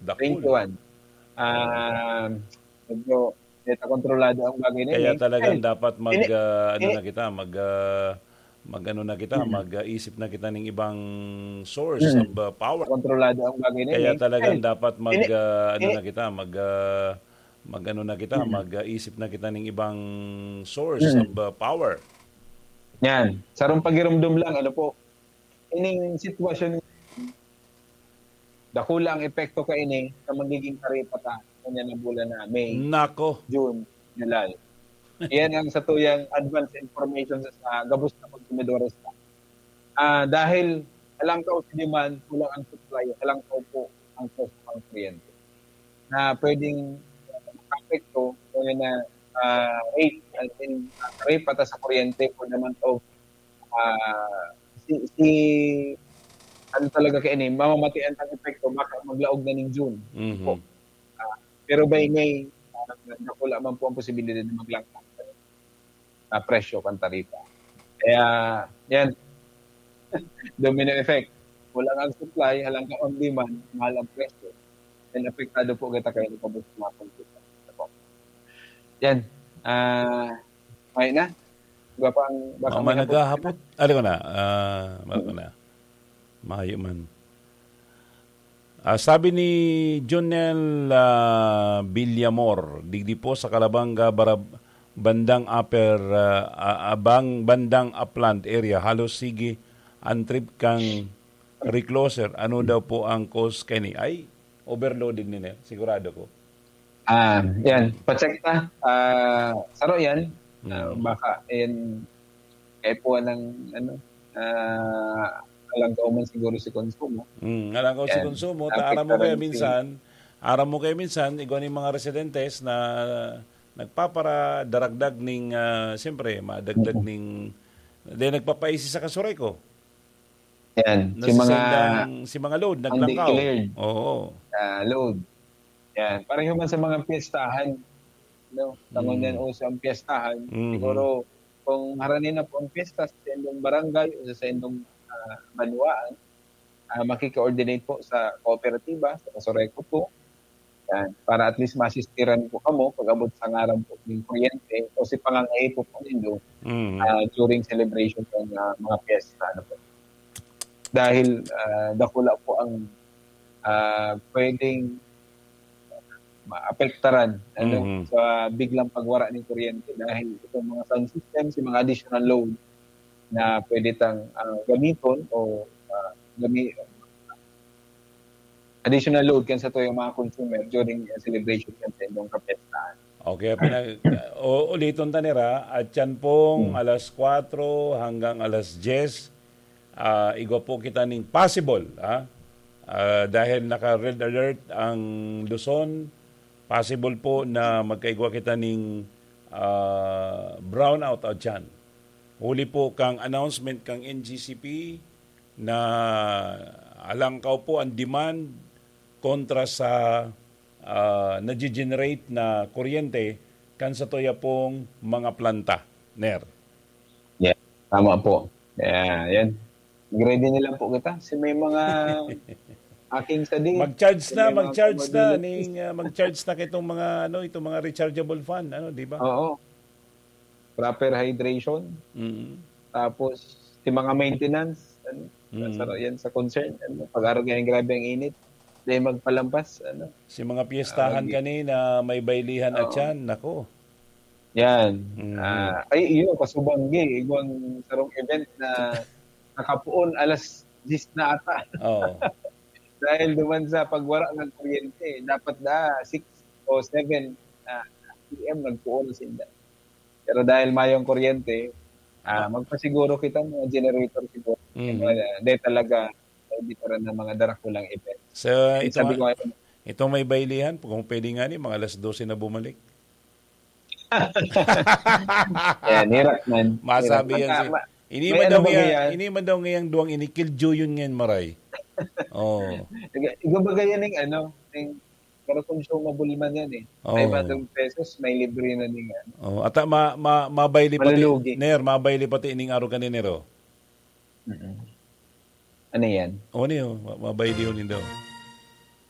dakul. 21. Medyo kontrolado ang bagay na Kaya yun. talagang dapat Mm. mag-isip na kita ng ibang source of power. Kontrolado ang bagay na Kaya yun. talagang dapat Ini, ini, mm. mag-isip na kita ng ibang source of Mm. power. Yan. Sarong pagirumdum lang, ano po, ining sitwasyon, dakula ang epekto ka ini sa magiging karipata kanya na bulan na May, Nako. June, July. Yan ang sa tuyang advance information sa gabos na pagtumidores ka. Dahil halangkaw si demand, kulang ang supply, halangkaw po ang cost ng kuryente. Na pwedeng makapekto kung yun na rate, rate pata sa kuryente for the month of ano talaga kaya ni mamamatian ang epekto baka maglaog na ning June. Mm-hmm. Pero by May nakula man po ang posibilidad na maglangka na presyo kan taripa. Kaya yan domino effect. Kulang ang supply, halang ka on demand, mahal ang presyo. And apektado po kita kayo ni pabot sa mga computer. Yan. May na? Baka naghahapot. Ano ko na? Mahayo man. Sabi ni Jonel Villamor, digdi po sa Calabanga, bandang bandang upland area, halos sige ang trip kang recloser. Ano daw po ang cause kani? Ay, overloaded nila. Sigurado ko. Yan. Pacheck na. Saro yan. Baka yan kaya po ng alangkaw man siguro si konsumo. Alangkaw si konsumo. Aram mo kayo minsan, iguan yung mga residentes na nagpapara daragdag ning siyempre madagdag ning nagpapaisi sa kasuray ko. Yan. Si mga load naglangkaw. Oo. Load. Yan. Parang naman sa mga piyestahan. No? Tangon yan uso ang piyestahan. Siguro kung haranin na po ang piyesta sa indong barangay o sa indong manuaan, makika-coordinate po sa kooperatiba, sa kasuray ko po. Yan. Para at least masistiran po kamo pag-abot sa ngaran po ng kuryente o si pangangay po po nindo during celebration ng mga piyesta. Ano po. Dahil dakula po ang pwedeng maapektaran sa biglang pagwara ng kuryente dahil itong mga sound system, si mga additional load na pwede tang gamiton o additional load kan sa to yung mga consumer during celebration kan sa inyong kapestahan. Okay, uliton ta nira at yan pong alas 4 hanggang alas 10 igwa po kita ning possible dahil naka-red alert ang Luzon, possible po na magkaigwa kita ning brownout at yan. Huli po kang announcement kang NGCP na alangkaw po ang demand kontra sa na-generate na kuryente kan sa toya pong mga planta. Ner. Yeah, tama po. Yan. Ready nila po kita. Si may mga aking study. Mag-charge na kitong mga itong mga rechargeable fan, di ba? Oo. Proper hydration. Tapos si mga maintenance, yan sa concern, pag-araw ganyan grabe ang init. Dahil magpalampas, si mga piyestahan kanina may baylihan at yan, nako. Yan. Yun, kasubanggi. Igwang sarong event na nakapuon alas 10 na ata. Dahil duman sa pagwara ng kuryente, dapat 6 o 7 p.m. nagpuon sila. Pero dahil mayong kuryente, magpasiguro kita mga generator siguro. Dahil talaga, dito rin ng mga darakulang event. So, itong may baylihan, kung pwede nga mga alas 12 na bumalik. Yan, hirap man. Masabi yan siya. Ini man daw ngayang duwang inikiljo yun ngayon, Maray. Igabaga yan yung pero consumable man yan eh. 500 pesos, may libre na din yan. At mabayli pati ining araw kaninero. Ano yan? Mabayli yun daw.